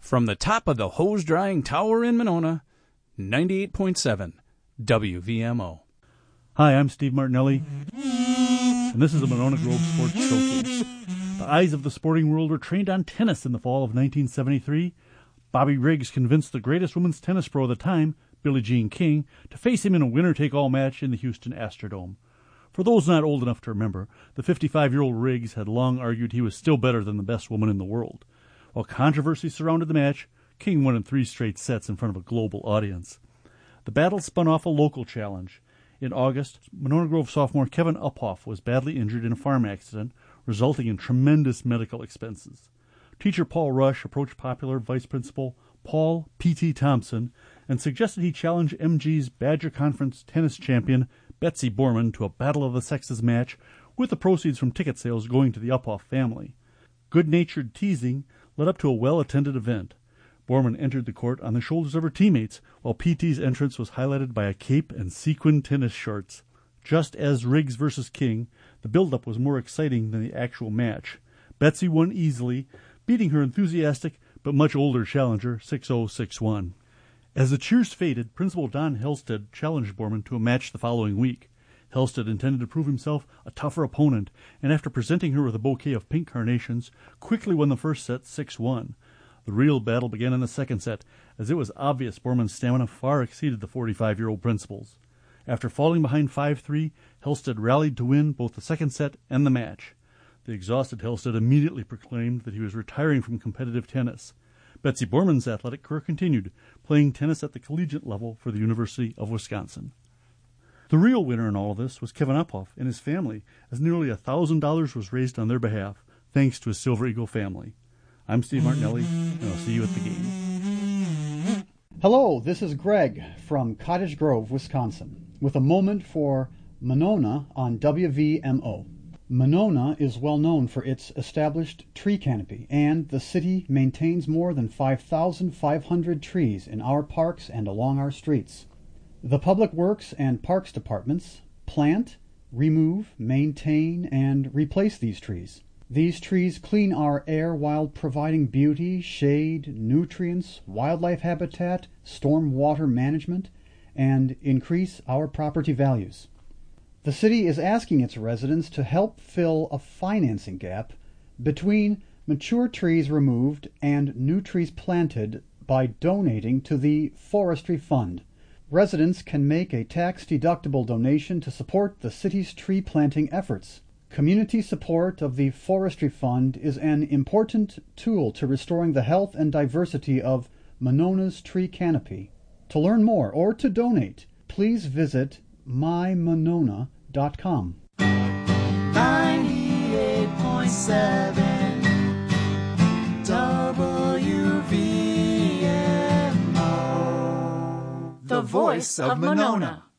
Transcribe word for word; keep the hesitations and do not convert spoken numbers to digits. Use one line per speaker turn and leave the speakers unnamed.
From the top of the hose drying tower in Monona, ninety-eight point seven W V M O.
Hi, I'm Steve Martinelli, and this is the Monona Grove Sports Showcase. The eyes of the sporting world were trained on tennis in the fall of nineteen seventy-three. Bobby Riggs convinced the greatest women's tennis pro of the time, Billie Jean King, to face him in a winner-take-all match in the Houston Astrodome. For those not old enough to remember, the fifty-five-year-old Riggs had long argued he was still better than the best woman in the world. While controversy surrounded the match, King won in three straight sets in front of a global audience. The battle spun off a local challenge. In August, Monona Grove sophomore Kevin Uphoff was badly injured in a farm accident, resulting in tremendous medical expenses. Teacher Paul Rush approached popular vice principal Paul P T Thompson and suggested he challenge M G's Badger Conference tennis champion Betsy Borman to a Battle of the Sexes match, with the proceeds from ticket sales going to the Uphoff family. Good-natured teasing led up to a well-attended event. Borman entered the court on the shoulders of her teammates, while P T's entrance was highlighted by a cape and sequin tennis shorts. Just as Riggs versus King, the build-up was more exciting than the actual match. Betsy won easily, beating her enthusiastic but much older challenger six oh six one. As the cheers faded, Principal Don Helsted challenged Borman to a match the following week. Helsted intended to prove himself a tougher opponent, and after presenting her with a bouquet of pink carnations, quickly won the first set six one. The real battle began in the second set, as it was obvious Borman's stamina far exceeded the forty-five-year-old principal's. After falling behind five three, Helsted rallied to win both the second set and the match. The exhausted Helsted immediately proclaimed that he was retiring from competitive tennis. Betsy Borman's athletic career continued, playing tennis at the collegiate level for the University of Wisconsin. The real winner in all of this was Kevin Uphoff and his family, as nearly one thousand dollars was raised on their behalf, thanks to his Silver Eagle family. I'm Steve Martinelli, and I'll see you at the game.
Hello, this is Greg from Cottage Grove, Wisconsin, with a moment for Monona on W V M O. Monona is well known for its established tree canopy, and the city maintains more than five thousand five hundred trees in our parks and along our streets. The Public Works and Parks Departments plant, remove, maintain, and replace these trees. These trees clean our air while providing beauty, shade, nutrients, wildlife habitat, storm water management, and increase our property values. The city is asking its residents to help fill a financing gap between mature trees removed and new trees planted by donating to the Forestry Fund. Residents can make a tax-deductible donation to support the city's tree planting efforts. Community support of the Forestry Fund is an important tool to restoring the health and diversity of Monona's tree canopy. To learn more or to donate, please visit my monona dot com.
ninety-eight point seven W V M O, the voice of Monona.